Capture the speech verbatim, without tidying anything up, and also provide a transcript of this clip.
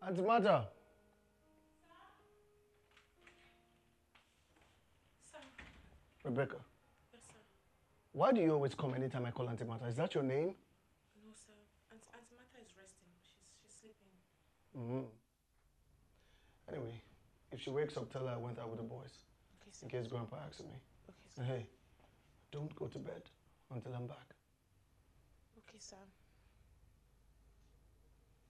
Auntie Martha. Sir. Rebecca. Yes, sir. Why do you always come anytime I call Auntie Martha? Is that your name? No, sir. Aunt, Auntie Martha is resting. She's she's sleeping. Mm-hmm. Anyway, if she wakes up, tell her I went out with the boys. Okay, sir. In case Grandpa asks me. Okay, sir. And hey, don't go to bed until I'm back. Okay, sir.